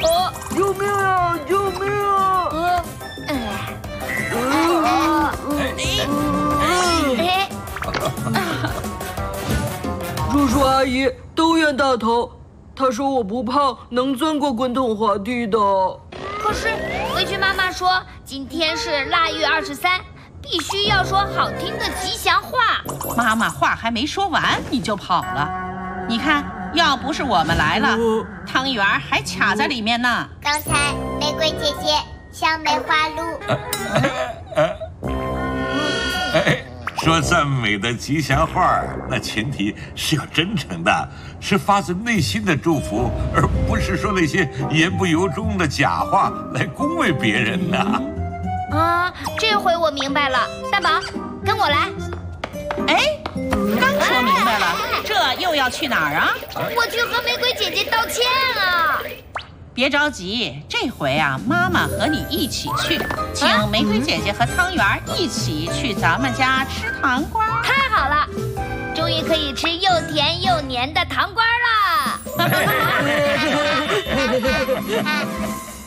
救命啊！救命啊！叔叔阿姨都怨大头，他说我不胖，能钻过滚筒滑梯的。 可是围裙妈妈说，今天是腊月23，必须要说好听的吉祥话。 妈妈话还没说完，你就跑了。你看，要不是我们来了，汤圆还卡在里面呢。 刚才玫瑰姐姐向梅花鹿。 说赞美的吉祥话，那前提是要真诚的，是发自内心的祝福，而不是说那些言不由衷的假话来恭维别人呢。 这回我明白了，大宝，跟我来。 刚说明白了，这又要去哪儿啊？ 我去和玫瑰姐姐道歉啊！ 别着急，这回啊，妈妈和你一起去，请玫瑰姐姐和汤圆一起去咱们家吃糖瓜。 太好了，终于可以吃又甜又黏的糖瓜了。